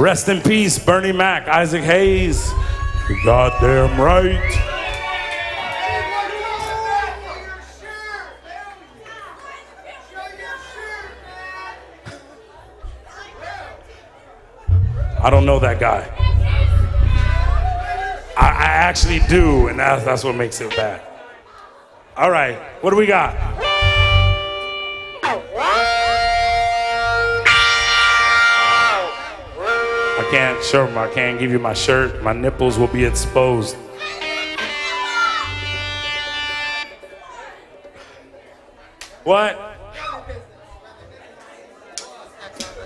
Rest in peace, Bernie Mac, Isaac Hayes. You're goddamn right. I don't know that guy. I actually do, and that's what makes it bad. All right, what do we got? I can't give you my shirt. My nipples will be exposed. What?